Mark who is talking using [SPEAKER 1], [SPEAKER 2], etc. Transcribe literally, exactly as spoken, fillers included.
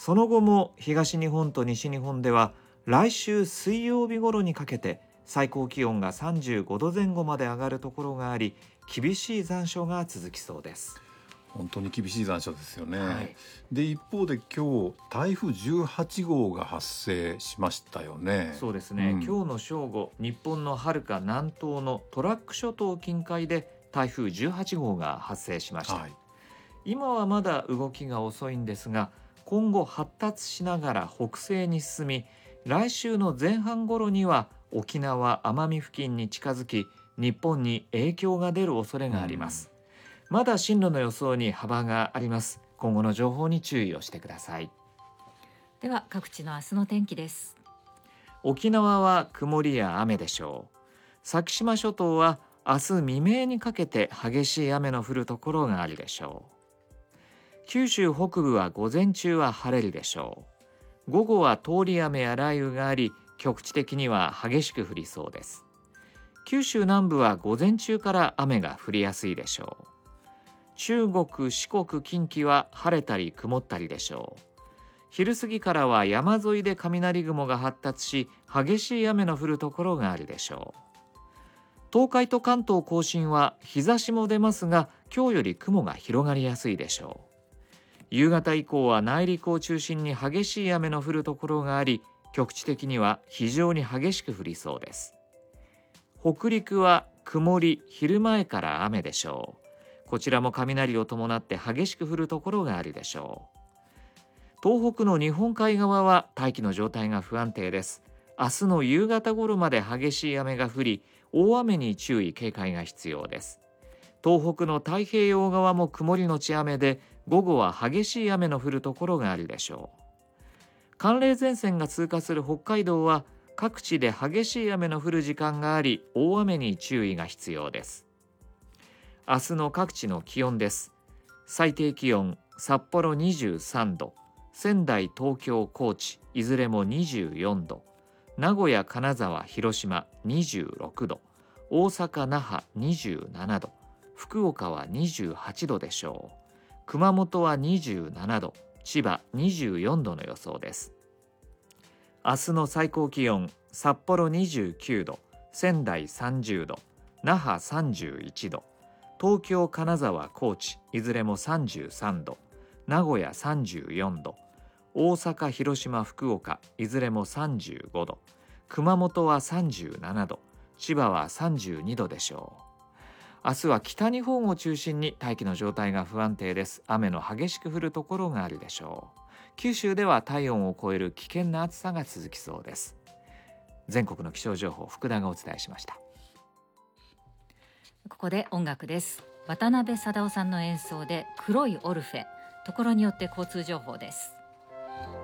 [SPEAKER 1] その後も東日本と西日本では来週水曜日頃にかけて最高気温がさんじゅうごどぜん後まで上がるところがあり、厳しい残暑が続きそうです。
[SPEAKER 2] 本当に厳しい残暑ですよね、
[SPEAKER 1] はい、
[SPEAKER 2] で一方で今日台風じゅうはちごうが発生しましたよね。
[SPEAKER 1] そうですね、
[SPEAKER 2] うん、
[SPEAKER 1] 今日の正午、日本の遥か南東のトラック諸島近海で台風じゅうはちごうが発生しました、
[SPEAKER 2] はい、
[SPEAKER 1] 今はまだ動きが遅いんですが、今後発達しながら北西に進み、来週の前半頃には沖縄・奄美付近に近づき、日本に影響が出る恐れがあります、うん、まだ進路の予想に幅があります。今後の情報に注意をしてください。
[SPEAKER 3] では各地の明日の天気です。
[SPEAKER 1] 沖縄は曇りや雨でしょう。先島諸島は明日未明にかけて激しい雨の降るところがあるでしょう。九州北部は午前中は晴れるでしょう。午後は通り雨や雷雨があり、局地的には激しく降りそうです。九州南部は午前中から雨が降りやすいでしょう。中国、四国、近畿は晴れたり曇ったりでしょう。昼過ぎからは山沿いで雷雲が発達し、激しい雨の降るところがあるでしょう。東海と関東甲信は日差しも出ますが、今日より雲が広がりやすいでしょう。夕方以降は内陸を中心に激しい雨の降るところがあり、局地的には非常に激しく降りそうです。北陸は曇り、昼前から雨でしょう。こちらも雷を伴って激しく降るところがあるでしょう。東北の日本海側は大気の状態が不安定です。明日の夕方頃まで激しい雨が降り、大雨に注意警戒が必要です。東北の太平洋側も曇りのち雨で、午後は激しい雨の降るところがあるでしょう。寒冷前線が通過する北海道は各地で激しい雨の降る時間があり、大雨に注意が必要です。明日の各地の気温です。最低気温、札幌にじゅうさんど、仙台、東京、高知いずれもにじゅうよんど、名古屋、金沢、広島にじゅうろくど、大阪、那覇にじゅうななど、福岡はにじゅうはちどでしょう。熊本はにじゅうななど、千葉にじゅうよんどの予想です。明日の最高気温、札幌にじゅうきゅうど、仙台さんじゅうど、那覇さんじゅういちど、東京、金沢、高知いずれもさんじゅうさんど、名古屋さんじゅうよんど、大阪、広島、福岡いずれもさんじゅうごど、熊本はさんじゅうななど、千葉はさんじゅうにどでしょう。明日は北日本を中心に大気の状態が不安定です。雨の激しく降るところがあるでしょう。九州では体温を超える危険な暑さが続きそうです。全国の気象情報、福田がお伝えしました。
[SPEAKER 3] ここで音楽です。渡辺貞夫さんの演奏で黒いオルフェ。ところによって交通情報です。